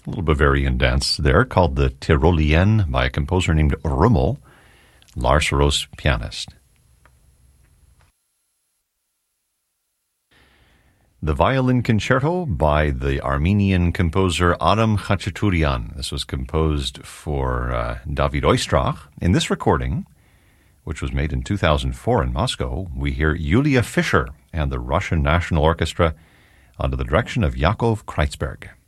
A little Bavarian dance there called the Tyrolienne by a composer named Rümmel, Lars Roos pianist. The Violin Concerto by the Armenian composer Adam Khachaturian. This was composed for David Oistrakh. In this recording, which was made in 2004 in Moscow, we hear Yulia Fischer and the Russian National Orchestra under the direction of Yakov Kreizberg.